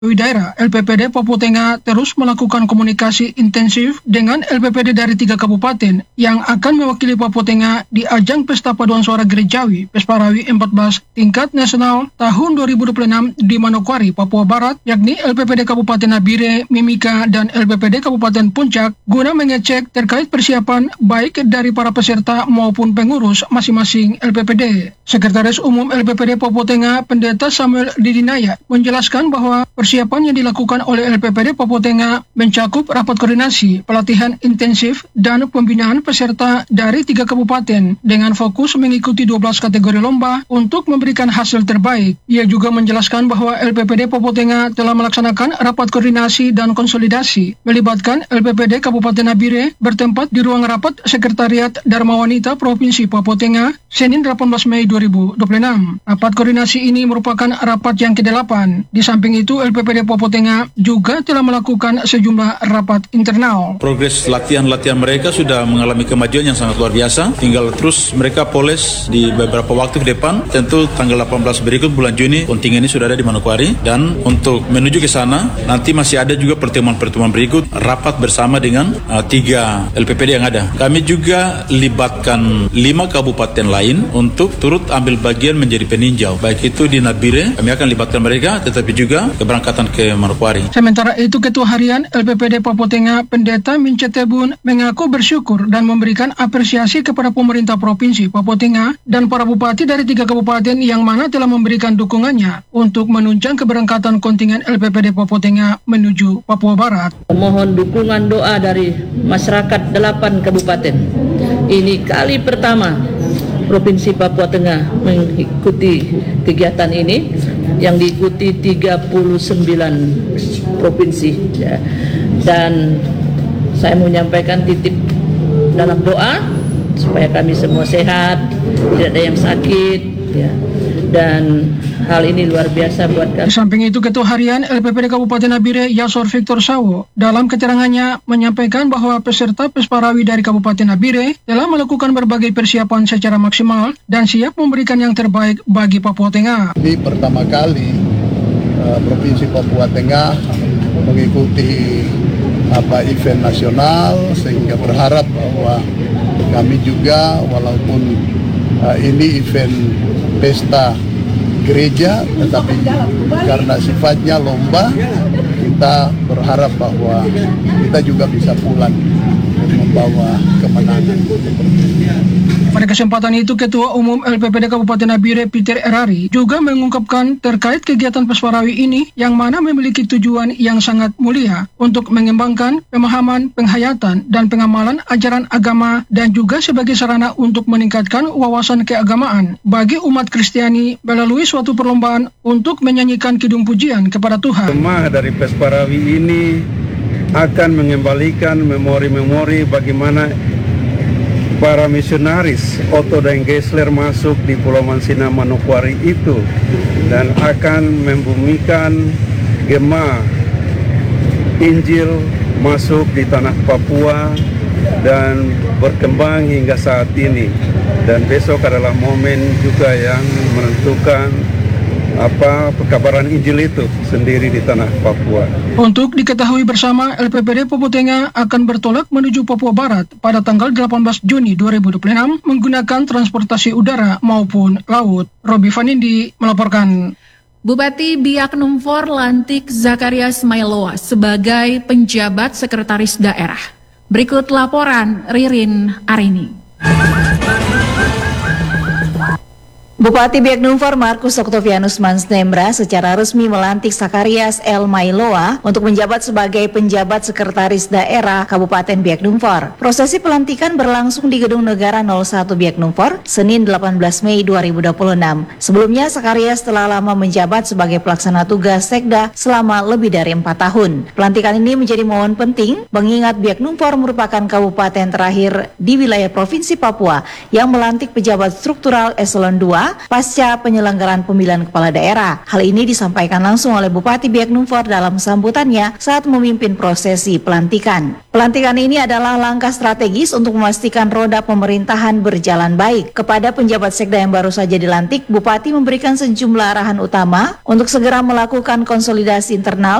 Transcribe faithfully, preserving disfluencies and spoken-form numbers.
Daerah L P P D Papua Tengah terus melakukan komunikasi intensif dengan L P P D dari tiga kabupaten yang akan mewakili Papua Tengah di ajang Pesta Paduan Suara Gerejawi Pesparawi empat belas tingkat nasional tahun dua ribu dua puluh enam di Manokwari, Papua Barat, yakni L P P D Kabupaten Nabire, Mimika, dan L P P D Kabupaten Puncak guna mengecek terkait persiapan baik dari para peserta maupun pengurus masing-masing L P P D. Sekretaris Umum L P P D Papua Tengah Pendeta Samuel Didinaya menjelaskan bahwa persiapan yang dilakukan oleh L P P D Papua Tengah mencakup rapat koordinasi, pelatihan intensif, dan pembinaan peserta dari tiga kabupaten dengan fokus mengikuti dua belas kategori lomba untuk memberikan hasil terbaik. Ia juga menjelaskan bahwa L P P D Papua Tengah telah melaksanakan rapat koordinasi dan konsolidasi melibatkan L P P D Kabupaten Nabire bertempat di ruang rapat Sekretariat Dharma Wanita Provinsi Papua Tengah Senin delapan belas Mei dua ribu dua puluh enam. Rapat koordinasi ini merupakan rapat yang kedelapan. Di samping itu, L P P D Papua Tengah juga telah melakukan sejumlah rapat internal. Progres latihan-latihan mereka sudah mengalami kemajuan yang sangat luar biasa. Tinggal terus mereka poles di beberapa waktu ke depan. Tentu tanggal delapan belas berikut bulan Juni kontingen ini sudah ada di Manokwari. Dan untuk menuju ke sana, nanti masih ada juga pertemuan-pertemuan berikut rapat bersama dengan uh, tiga L P P D yang ada. Kami juga libatkan lima kabupaten lain untuk turut ambil bagian menjadi peninjau. Baik itu di Nabire, kami akan libatkan mereka, tetapi juga keberangkatan ke Manokwari. Sementara itu, Ketua Harian L P P D Papua Tengah Pendeta Mincetebun mengaku bersyukur dan memberikan apresiasi kepada pemerintah Provinsi Papua Tengah dan para bupati dari tiga kabupaten yang mana telah memberikan dukungannya untuk menunjang keberangkatan kontingen L P P D Papua Tengah menuju Papua Barat. Mohon dukungan doa dari masyarakat delapan kabupaten. Ini kali pertama Provinsi Papua Tengah mengikuti kegiatan ini yang diikuti tiga puluh sembilan provinsi ya. Dan saya mau menyampaikan titip dalam doa supaya kami semua sehat, tidak ada yang sakit ya. Dan hal ini luar biasa buat kami. Di samping itu, Ketua Harian L P P D Kabupaten Nabire Yasor Victor Sawo dalam keterangannya menyampaikan bahwa peserta Pesparawi dari Kabupaten Nabire telah melakukan berbagai persiapan secara maksimal dan siap memberikan yang terbaik bagi Papua Tengah. Ini pertama kali uh, Provinsi Papua Tengah mengikuti apa event nasional, sehingga berharap bahwa kami juga walaupun uh, ini event pesta gereja, tetapi karena sifatnya lomba, kita berharap bahwa kita juga bisa pulang membawa kemenangan. Pada kesempatan itu, Ketua Umum L P P D Kabupaten Nabire Peter Erari juga mengungkapkan terkait kegiatan Pesparawi ini yang mana memiliki tujuan yang sangat mulia untuk mengembangkan pemahaman, penghayatan, dan pengamalan ajaran agama dan juga sebagai sarana untuk meningkatkan wawasan keagamaan bagi umat Kristiani melalui suatu perlombaan untuk menyanyikan kidung pujian kepada Tuhan. Tema dari Pesparawi ini akan mengembalikan memori-memori bagaimana para misionaris Otto dan Geisler masuk di Pulau Mansina Manokwari itu dan akan membumikan gema Injil masuk di tanah Papua dan berkembang hingga saat ini. Dan besok adalah momen juga yang menentukan apa pekabaran Injil itu sendiri di tanah Papua. Untuk diketahui bersama, L P P D Papua Tengah akan bertolak menuju Papua Barat pada tanggal delapan belas Juni dua ribu dua puluh enam menggunakan transportasi udara maupun laut. Robi Vanindi melaporkan. Bupati Biak Numfor lantik Zakaria Smailoa sebagai penjabat sekretaris daerah. Berikut laporan Ririn Arini. Bupati Biak Numfor Markus Octavianus Mansnembra secara resmi melantik Zakarias L. Mailoa untuk menjabat sebagai penjabat sekretaris daerah Kabupaten Biak Numfor. Prosesi pelantikan berlangsung di Gedung Negara nol satu Biak Numfor, Senin delapan belas Mei dua ribu dua puluh enam. Sebelumnya, Zakarias telah lama menjabat sebagai pelaksana tugas Sekda selama lebih dari empat tahun. Pelantikan ini menjadi momen penting mengingat Biak Numfor merupakan kabupaten terakhir di wilayah Provinsi Papua yang melantik pejabat struktural eselon dua Daerah pasca penyelenggaraan pemilihan kepala daerah. Hal ini disampaikan langsung oleh Bupati Biak Numfor dalam sambutannya saat memimpin prosesi pelantikan. Pelantikan ini adalah langkah strategis untuk memastikan roda pemerintahan berjalan baik. Kepada penjabat sekda yang baru saja dilantik, Bupati memberikan sejumlah arahan utama untuk segera melakukan konsolidasi internal